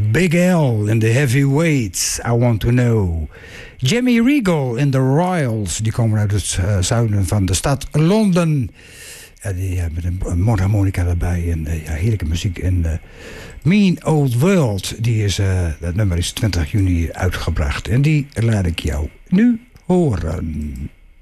Big L in the Heavyweights, I Want to Know. Jimmy Regal in the Royals, die komen uit het zuiden van de stad Londen. Die hebben een mondharmonica erbij en heerlijke muziek. En Mean Old World, dat nummer is 20 juni uitgebracht. En die laat ik jou nu horen.